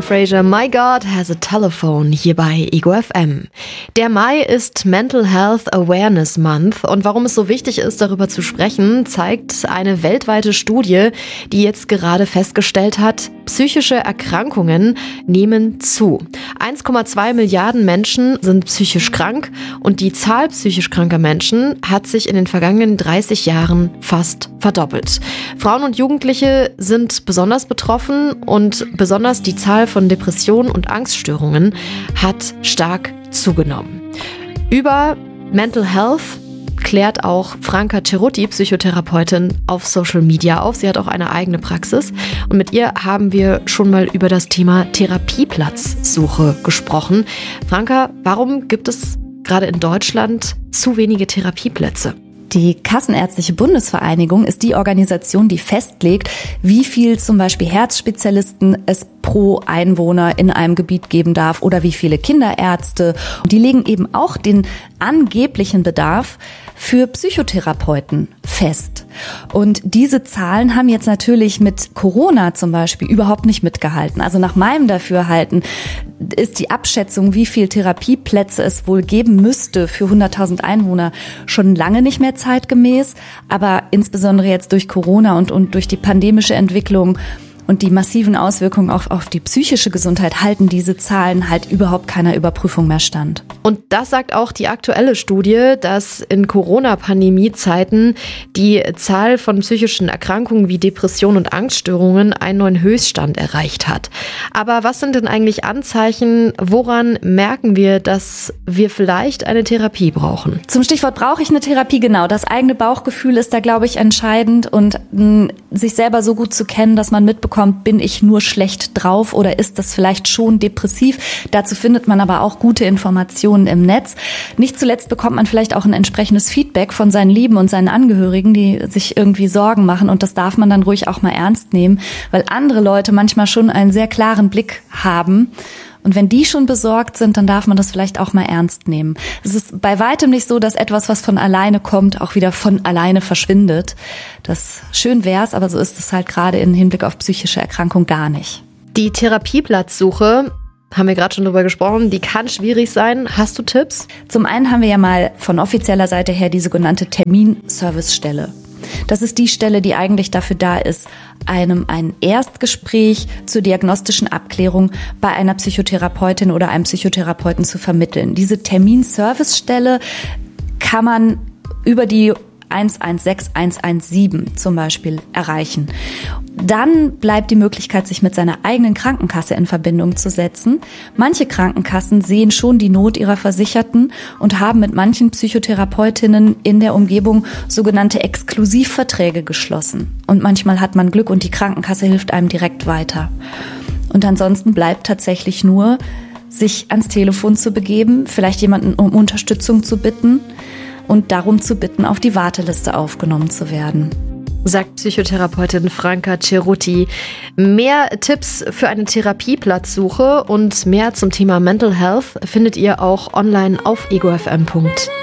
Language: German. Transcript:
Fraser, My God Has a Telephone hier bei Ego FM. Der Mai ist Mental Health Awareness Month und warum es so wichtig ist, darüber zu sprechen, zeigt eine weltweite Studie, die jetzt gerade festgestellt hat, psychische Erkrankungen nehmen zu. 1,2 Milliarden Menschen sind psychisch krank und die Zahl psychisch kranker Menschen hat sich in den vergangenen 30 Jahren fast verdoppelt. Frauen und Jugendliche sind besonders betroffen und besonders die Zahl von Depressionen und Angststörungen hat stark zugenommen. Über Mental Health klärt auch Franca Cerutti, Psychotherapeutin, auf Social Media auf. Sie hat auch eine eigene Praxis und mit ihr haben wir schon mal über das Thema Therapieplatzsuche gesprochen. Franca, warum gibt es gerade in Deutschland zu wenige Therapieplätze? Die Kassenärztliche Bundesvereinigung ist die Organisation, die festlegt, wie viel zum Beispiel Herzspezialisten es pro Einwohner in einem Gebiet geben darf oder wie viele Kinderärzte. Und die legen eben auch den angeblichen Bedarf für Psychotherapeuten fest. Und diese Zahlen haben jetzt natürlich mit Corona zum Beispiel überhaupt nicht mitgehalten. Also nach meinem Dafürhalten ist die Abschätzung, wie viel Therapieplätze es wohl geben müsste für 100.000 Einwohner, schon lange nicht mehr zeitgemäß. Aber insbesondere jetzt durch Corona und durch die pandemische Entwicklung und die massiven Auswirkungen auch auf die psychische Gesundheit halten diese Zahlen halt überhaupt keiner Überprüfung mehr stand. Und das sagt auch die aktuelle Studie, dass in Corona-Pandemie-Zeiten die Zahl von psychischen Erkrankungen wie Depressionen und Angststörungen einen neuen Höchststand erreicht hat. Aber was sind denn eigentlich Anzeichen, woran merken wir, dass wir vielleicht eine Therapie brauchen? Zum Stichwort brauche ich eine Therapie, genau. Das eigene Bauchgefühl ist da, glaube ich, entscheidend und sich selber so gut zu kennen, dass man mitbekommt, bin ich nur schlecht drauf oder ist das vielleicht schon depressiv? Dazu findet man aber auch gute Informationen im Netz. Nicht zuletzt bekommt man vielleicht auch ein entsprechendes Feedback von seinen Lieben und seinen Angehörigen, die sich irgendwie Sorgen machen und das darf man dann ruhig auch mal ernst nehmen, weil andere Leute manchmal schon einen sehr klaren Blick haben. Und wenn die schon besorgt sind, dann darf man das vielleicht auch mal ernst nehmen. Es ist bei weitem nicht so, dass etwas, was von alleine kommt, auch wieder von alleine verschwindet. Das schön wär's, aber so ist es halt gerade im Hinblick auf psychische Erkrankung gar nicht. Die Therapieplatzsuche, haben wir gerade schon drüber gesprochen, die kann schwierig sein. Hast du Tipps? Zum einen haben wir ja mal von offizieller Seite her die sogenannte Terminservicestelle. Das ist die Stelle, die eigentlich dafür da ist, einem ein Erstgespräch zur diagnostischen Abklärung bei einer Psychotherapeutin oder einem Psychotherapeuten zu vermitteln. Diese Terminservicestelle kann man über die 116 117 zum Beispiel erreichen. Dann bleibt die Möglichkeit, sich mit seiner eigenen Krankenkasse in Verbindung zu setzen. Manche Krankenkassen sehen schon die Not ihrer Versicherten und haben mit manchen Psychotherapeutinnen in der Umgebung sogenannte Exklusivverträge geschlossen. Und manchmal hat man Glück und die Krankenkasse hilft einem direkt weiter. Und ansonsten bleibt tatsächlich nur, sich ans Telefon zu begeben, vielleicht jemanden um Unterstützung zu bitten und darum zu bitten, auf die Warteliste aufgenommen zu werden. Sagt Psychotherapeutin Franca Cerutti. Mehr Tipps für eine Therapieplatzsuche und mehr zum Thema Mental Health findet ihr auch online auf egofm.de.